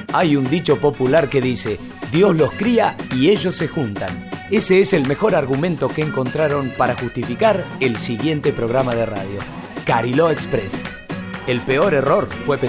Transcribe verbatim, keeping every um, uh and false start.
Hay un dicho popular que dice: Dios los cría y ellos se juntan. Ese es el mejor argumento que encontraron para justificar el siguiente programa de radio, Cariló Express. El peor error fue pensar